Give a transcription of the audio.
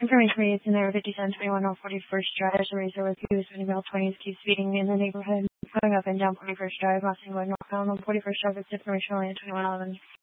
Information reads in there 5721 on 41st Drive. The Razor with you is speeding about 20s, keeps speeding in the neighborhood, going up and down 41st Drive, crossing going northbound on 41st Drive. It's information only at 2111.